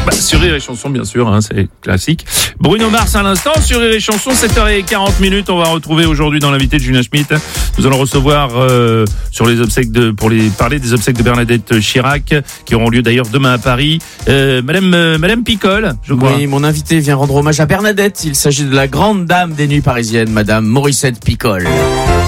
Sur Rire et Chanson, bien sûr, hein, c'est classique. Bruno Mars à l'instant, sur Rire et Chanson, 7h40. On va retrouver aujourd'hui dans l'invité de Julien Schmitt. Nous allons recevoir sur les obsèques pour parler des obsèques de Bernadette Chirac, qui auront lieu d'ailleurs demain à Paris. Madame Picole, je crois. Oui, mon invité vient rendre hommage à Bernadette. Il s'agit de la grande dame des nuits parisiennes, Madame Morissette Picole.